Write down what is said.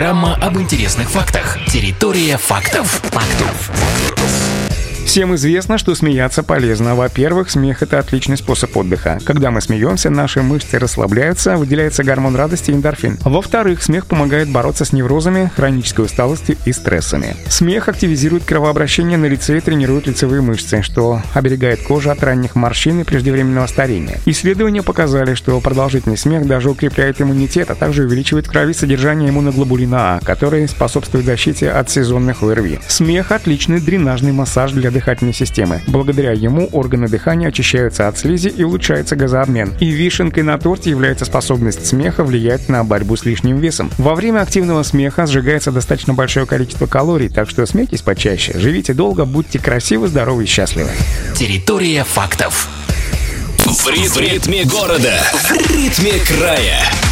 Программа об интересных фактах. Территория фактов. Всем известно, что смеяться полезно. Во-первых, смех — это отличный способ отдыха. Когда мы смеемся, наши мышцы расслабляются, выделяется гормон радости — эндорфин. Во-вторых, смех помогает бороться с неврозами, хронической усталостью и стрессами. Смех активизирует кровообращение на лице и тренирует лицевые мышцы, что оберегает кожу от ранних морщин и преждевременного старения. Исследования показали, что продолжительный смех даже укрепляет иммунитет, а также увеличивает в крови содержание иммуноглобулина А, который способствует защите от сезонных ОРВИ. Смех — отличный дренажный массаж для дыхательной системы. Благодаря ему органы дыхания очищаются от слизи и улучшается газообмен. И вишенкой на торте является способность смеха влиять на борьбу с лишним весом. Во время активного смеха сжигается достаточно большое количество калорий, так что смейтесь почаще, живите долго, будьте красивы, здоровы и счастливы. Территория фактов. В ритме города, в ритме края.